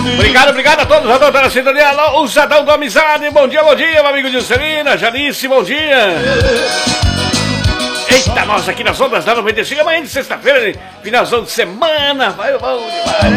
Obrigado a todos, a doutora Sintonia, o Sadão da Amizade, bom dia, meu amigo Juscelina, Janice, bom dia. Eita, nós aqui nas ondas da 95, amanhã de sexta-feira, finalzão de semana, vai,